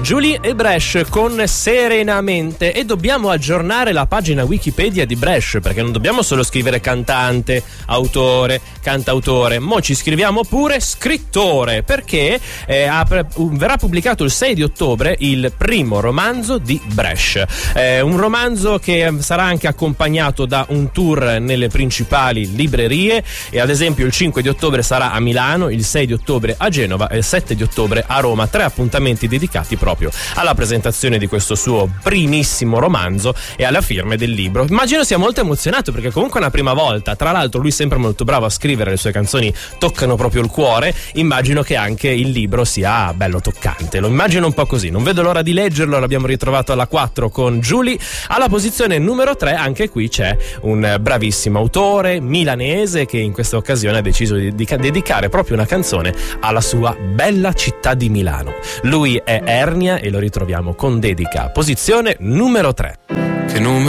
Julie e Bresh con Serenamente, e dobbiamo aggiornare la pagina Wikipedia di Bresh, perché non dobbiamo solo scrivere cantante, autore, cantautore, mo ci scriviamo pure scrittore, perché verrà pubblicato il 6 di ottobre il primo romanzo di Bresh, un romanzo che sarà anche accompagnato da un tour nelle principali librerie, e ad esempio il 5 di ottobre sarà a Milano, il 6 di ottobre a Genova e il 7 di ottobre a Roma, 3 appuntamenti dedicati proprio alla presentazione di questo suo primissimo romanzo e alla firma del libro. Immagino sia molto emozionato, perché comunque è una prima volta, tra l'altro lui è sempre molto bravo a scrivere, le sue canzoni toccano proprio il cuore, immagino che anche il libro sia bello toccante, lo immagino un po' così, non vedo l'ora di leggerlo. L'abbiamo ritrovato alla 4 con Julie. Alla posizione numero 3 anche qui c'è un bravissimo autore milanese che in questa occasione ha deciso di dedicare proprio una canzone alla sua bella città di Milano. Lui è Ernia e lo ritroviamo con Dedica, posizione numero 3. Che numero